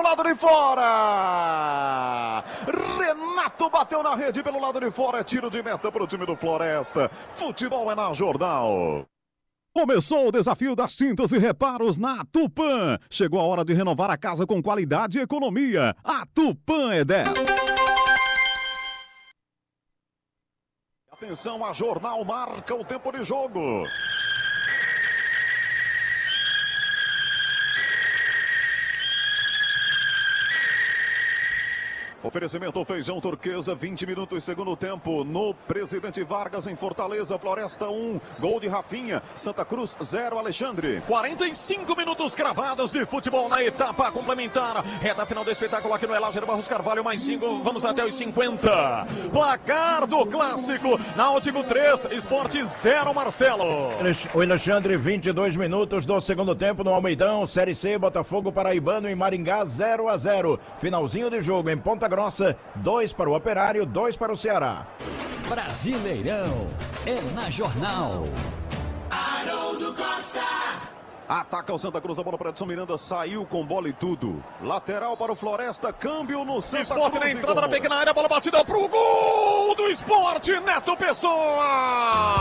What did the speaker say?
o lado de fora. Renato bateu na rede pelo lado de fora. É tiro de meta para o time do Floresta. Futebol é na Jornal. Começou o desafio das tintas e reparos na Tupã. Chegou a hora de renovar a casa com qualidade e economia. A Tupã é 10. Atenção, a Jornal marca o tempo de jogo. Oferecimento Feijão Turquesa, 20 minutos, segundo tempo, no Presidente Vargas, em Fortaleza. Floresta 1, gol de Rafinha. Santa Cruz 0, Alexandre. 45 minutos cravados de futebol na etapa complementar. Reta final do espetáculo aqui no Elagio Barros Carvalho, mais 5, vamos até os 50. Placar do Clássico, Náutico 3, Sport 0, Marcelo. O Alexandre, 22 minutos do segundo tempo no Almeidão. Série C, Botafogo Paraibano em Maringá, 0-0. Finalzinho de jogo em Ponta Grossa, 2 para o Operário, 2 para o Ceará. Brasileirão é na Jornal. Haroldo Costa. Ataca o Santa Cruz, a bola para Edson Miranda, saiu com bola e tudo. Lateral para o Floresta, câmbio no Santa Sport Cruz. na entrada da pequena área, bola batida pro gol do Sport, Neto Pessoa.